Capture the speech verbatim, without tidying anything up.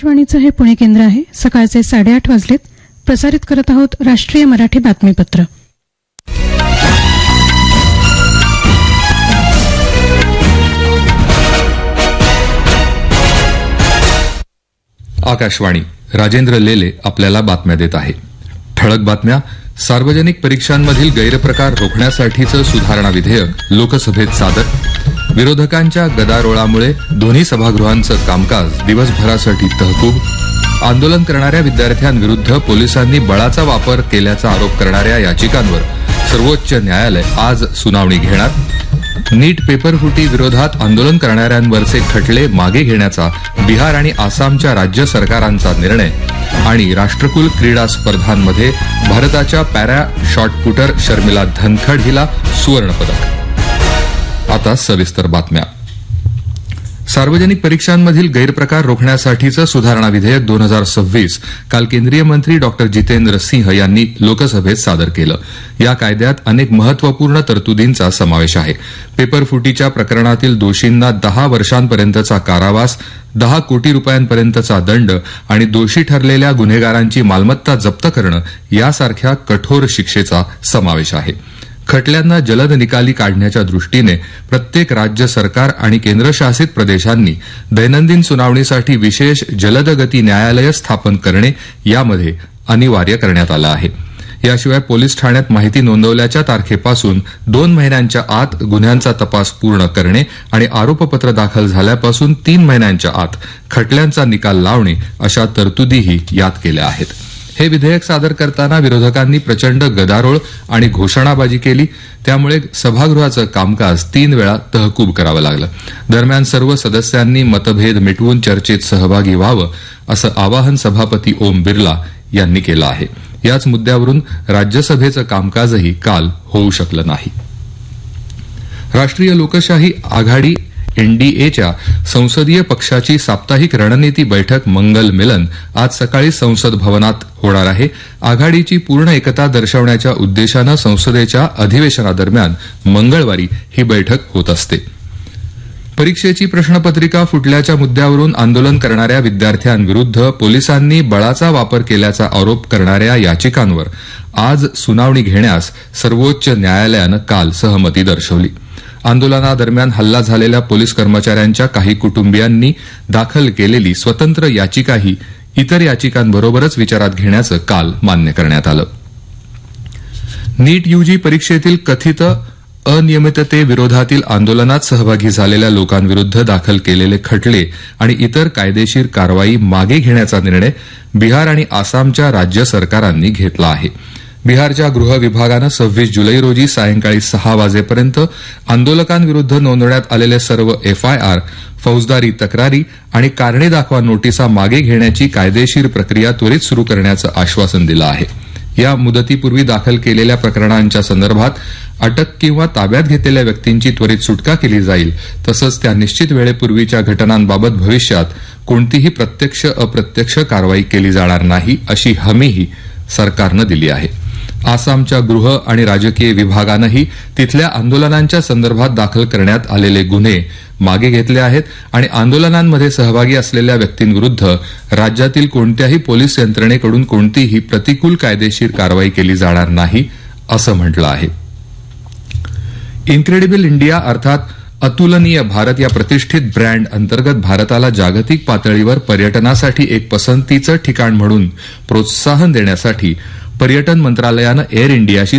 आकाशवाणीचं हे पुणे केंद्र आहे. सकाळचे साडेआठ वाजलेत. प्रसारित करत आहोत राष्ट्रीय मराठी बातमीपत्र. आकाशवाणी. राजेंद्र लेले आपल्याला बातम्या देत आहे. ठळक बातम्या. सार्वजनिक परीक्षांमधील गैरप्रकार रोखण्यासाठीचं सुधारणा विधेयक लोकसभेत सादर. विरोधकांच्या गदारोळामुळे दोन्ही सभागृहांचं कामकाज दिवसभरासाठी तहकूब. आंदोलन करणाऱ्या विद्यार्थ्यांविरुद्ध पोलिसांनी बळाचा वापर केल्याचा आरोप करणाऱ्या याचिकांवर सर्वोच्च न्यायालय आज सुनावणी घेणार. नीट पेपरफुटी विरोधात आंदोलन करणाऱ्यांवरचे खटले मागे घेण्याचा बिहार आणि आसामच्या राज्य सरकारांचा निर्णय. आणि राष्ट्रकुल क्रीडा स्पर्धांमध्ये भारताच्या पॅरा शॉटपुटर शर्मिला धनखड हिला सुवर्णपदक. आता सविस्तर बातम्या. सार्वजनिक परीक्षांमधील गैरप्रकार रोखण्यासाठीचं सुधारणा विधेयक दोन हजार सव्वीस काल केंद्रीय मंत्री डॉक्टर जितेंद्र सिंह यांनी लोकसभेत सादर केलं. या कायद्यात अनेक महत्वपूर्ण तरतुदींचा समावेश आहे. पेपरफुटीच्या प्रकरणातील दोषींना दहा वर्षांपर्यंतचा कारावास, दहा कोटी रुपयांपर्यंतचा दंड आणि दोषी ठरलेल्या गुन्हेगारांची मालमत्ता जप्त करणं यासारख्या कठोर शिक्षेचा समावेश आहे. खटल्यांना जलद निकाली काढण्याच्या दृष्टीने प्रत्येक राज्य सरकार आणि केंद्रशासित प्रदेशांनी दैनंदिन सुनावणीसाठी विशेष जलदगती न्यायालय स्थापन करणे यामध्ये अनिवार्य करण्यात आलं आहे. याशिवाय पोलीस ठाण्यात माहिती नोंदवल्याच्या तारखेपासून दोन महिन्यांच्या आत गुन्ह्यांचा तपास पूर्ण करणे आणि आरोपपत्र दाखल झाल्यापासून तीन महिन्यांच्या आत खटल्यांचा निकाल लावणे अशा तरतुदीही यात केल्या आहेत. हे विधेयक सादर करताना विरोधकांनी प्रचंड गदारोळ आणि घोषणाबाजी केली. त्यामुळे सभागृहाचं कामकाज तीन वेळा तहकूब करावं लागलं. दरम्यान सर्व सदस्यांनी मतभेद मिटवून चर्चेत सहभागी व्हावं असं आवाहन सभापती ओम बिर्ला यांनी केलं आहे. याच मुद्द्यावरून राज्यसभेचं कामकाजही काल होऊ शकलं नाही. राष्ट्रीय लोकशाही आघाडी एनडीएच्या संसदीय पक्षाची साप्ताहिक रणनीती बैठक मंगल मिलन आज सकाळी संसद भवनात होणार आहे. आघाडीची पूर्ण एकता दर्शवण्याच्या उद्देशानं संसदेच्या अधिवेशनादरम्यान मंगळवारी ही बैठक होत असते. परीक्षेची प्रश्नपत्रिका फुटल्याच्या मुद्द्यावरून आंदोलन करणाऱ्या विद्यार्थ्यांविरुद्ध पोलिसांनी बळाचा वापर केल्याचा आरोप करणाऱ्या याचिकांवर आज सुनावणी घेण्यास सर्वोच्च न्यायालयानं काल सहमती दर्शवली. आंदोलनादरम्यान हल्ला झालेल्या पोलीस कर्मचाऱ्यांच्या काही कुटुंबियांनी दाखल केलेली स्वतंत्र याचिकाही इतर याचिकांबरोबरच विचारात घेण्याचं काल मान्य करण्यात आलं. नीट यूजी परीक्षेतील कथित अनियमिततेविरोधातील आंदोलनात सहभागी झालेल्या लोकांविरुद्ध दाखल केलेले खटले आणि इतर कायदेशीर कारवाई मागे घेण्याचा निर्णय बिहार आणि आसामच्या राज्य सरकारांनी घेतला आहे. बिहारच्या गृह विभागानं सव्वीस जुलै रोजी सायंकाळी सहा वाजेपर्यंत आंदोलकांविरुद्ध नोंदवण्यात आलेले सर्व एफआयआर, फौजदारी तक्रारी आणि कारणे दाखवा नोटिसा मागे घेण्याची कायदेशीर प्रक्रिया त्वरित सुरू करण्याचं आश्वासन दिलं आहे. या मुदतीपूर्वी दाखल केलेल्या प्रकरणांच्या संदर्भात अटक किंवा ताब्यात घेतलेल्या व्यक्तींची त्वरित सुटका केली जाईल. तसंच त्या निश्चित वेळेपूर्वीच्या घटनांबाबत भविष्यात कोणतीही प्रत्यक्ष अप्रत्यक्ष कारवाई केली जाणार नाही अशी हमीही सरकारनं दिली आहे. आसामच्या गृह आणि राजकीय विभागानंही तिथल्या आंदोलनांच्या संदर्भात दाखल करण्यात आलेले गुन्हे मागे घेतले आहेत आणि आंदोलनांमध्ये सहभागी असलेल्या व्यक्तींविरुद्ध राज्यातील कोणत्याही पोलीस यंत्रणेकडून कोणतीही प्रतिकूल कायदेशीर कारवाई केली जाणार नाही असं म्हटलं आहे. इन्क्रेडिबल इंडिया अर्थात अतुलनीय भारत या प्रतिष्ठित ब्रँड अंतर्गत भारताला जागतिक पातळीवर पर्यटनासाठी एक पसंतीचं ठिकाण म्हणून प्रोत्साहन देण्यासाठी पर्यटन मंत्रालयानं एअर इंडियाशी